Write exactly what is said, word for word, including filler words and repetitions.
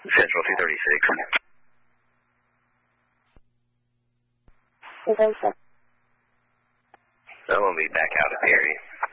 Central two thirty-six. two thirty-six. I'm going to be back out of the area.